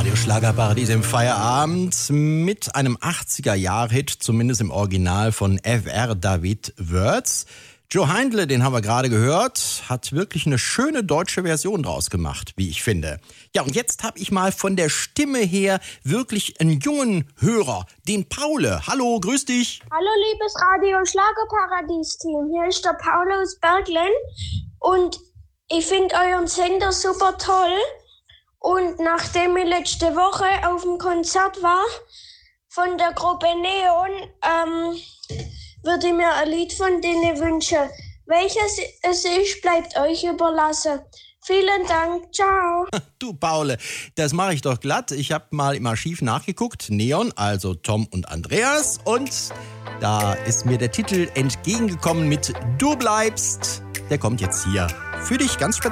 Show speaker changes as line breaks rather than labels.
Radio Schlagerparadies im Feierabend mit einem 80er-Jahr-Hit, zumindest im Original von F.R. David Wörz. Joe Heindle, den haben wir gerade gehört, hat wirklich eine schöne deutsche Version draus gemacht, wie ich finde. Ja, und jetzt habe ich mal von der Stimme her wirklich einen jungen Hörer, den Paule. Hallo, grüß dich.
Hallo, liebes Radio Schlagerparadies-Team. Hier ist der Paule aus Berglen und ich finde euren Sender super toll. Und nachdem ich letzte Woche auf dem Konzert war von der Gruppe Neon, würde ich mir ein Lied von denen wünschen. Welches es ist, bleibt euch überlassen. Vielen Dank, ciao.
Du Paule, das mache ich doch glatt. Ich habe mal im Archiv nachgeguckt. Neon, also Tom und Andreas. Und da ist mir der Titel entgegengekommen mit Du bleibst. Der kommt jetzt hier für dich ganz speziell.